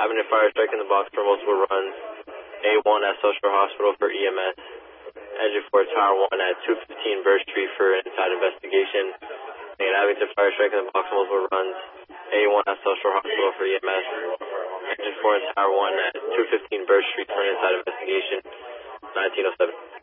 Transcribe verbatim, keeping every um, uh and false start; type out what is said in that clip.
Avenue Fire Strike in the box for multiple runs. A one at South Shore Hospital for E M S. Engine four Tower one at two fifteen Birch Street for inside investigation. And Abington Fire Strike in the box for multiple runs. A one at South Shore Hospital for E M S. Engine four and Tower one at two fifteen Birch Street for an inside investigation. nineteen oh seven.